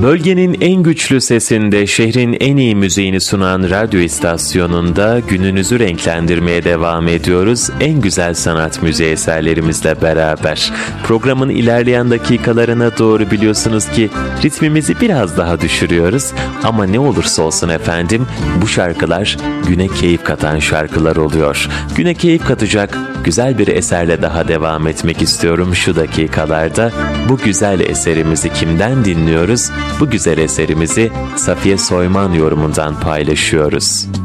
Bölgenin en güçlü sesinde şehrin en iyi müziğini sunan radyo istasyonunda gününüzü renklendirmeye devam ediyoruz. En güzel sanat müziği eserlerimizle beraber. Programın ilerleyen dakikalarına doğru biliyorsunuz ki ritmimizi biraz daha düşürüyoruz. Ama ne olursa olsun efendim, bu şarkılar güne keyif katan şarkılar oluyor. Güne keyif katacak güzel bir eserle daha devam etmek istiyorum şu dakikalarda. Bu güzel eserimizi kimden dinliyoruz? Bu güzel eserimizi Safiye Soyman yorumundan paylaşıyoruz.